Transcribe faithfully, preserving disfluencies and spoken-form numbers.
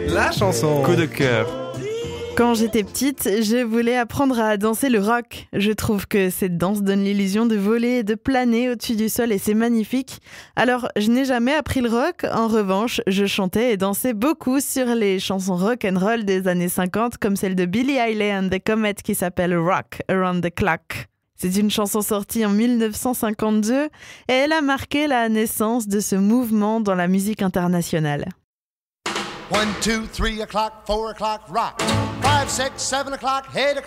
La chanson coup de cœur. Quand j'étais petite, je voulais apprendre à danser le rock. Je trouve que cette danse donne l'illusion de voler et de planer au-dessus du sol et c'est magnifique. Alors, je n'ai jamais appris le rock. En revanche, je chantais et dansais beaucoup sur les chansons rock and roll des années cinquante, comme celle de Billie Eilish and the Comets qui s'appelle Rock Around the Clock. C'est une chanson sortie en dix-neuf cent cinquante-deux et elle a marqué la naissance de ce mouvement dans la musique internationale. One, two, three o'clock, four o'clock, rock. Five, six, seven o'clock, eight o'clock.